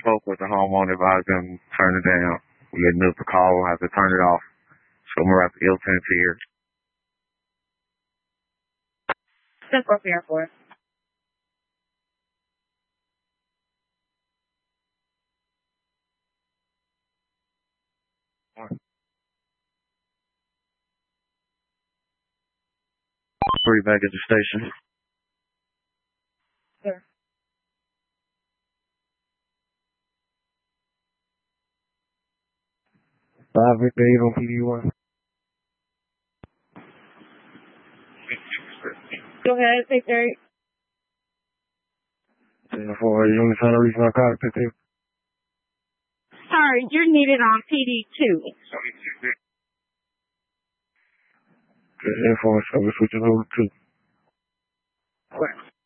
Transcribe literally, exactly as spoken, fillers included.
spoke with the homeowner, advised them turn it down. We get another call, we'll have to turn it off. So we're at the ill tent here. That's what we're here for. Three back at the station. Sure. Five Victor eight on P D one. Go ahead, Victor. ten four, you only trying to reach my cockpit too? Sorry, you're needed on P D two. Good info, so we're switching over to. Correct.